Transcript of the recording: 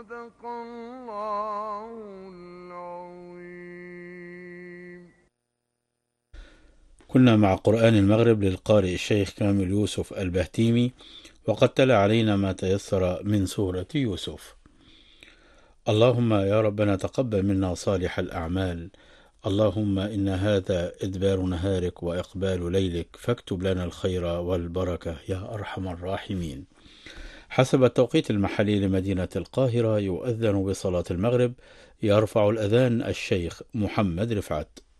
صدق الله العظيم. كنا مع قرآن المغرب للقارئ الشيخ كامل يوسف البهتيمي، وقد تلا علينا ما تيسر من سورة يوسف. اللهم يا ربنا تقبل منا صالح الأعمال، اللهم إن هذا إدبار نهارك وإقبال ليلك، فاكتب لنا الخير والبركة يا أرحم الراحمين. حسب التوقيت المحلي لمدينة القاهرة يؤذن بصلاة المغرب، يرفع الأذان الشيخ محمد رفعت.